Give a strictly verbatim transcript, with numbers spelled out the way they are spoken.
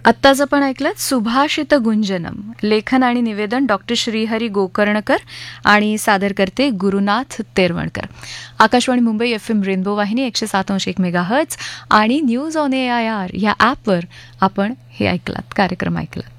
आत्ताच आपण ऐकलं सुभाषित गुंजनम, लेखन आणि निवेदन डॉक्टर श्रीहरी गोकर्णकर आणि सादर करते Gurunath Teravankar. Akashvani Mumbai F M rainbow वाहिनी एकशे सात अंश एक मेगा हर्ट्ज आणि news on A I R या ॲपवर आपण हे ऐकलात कार्यक्रम ऐकलात.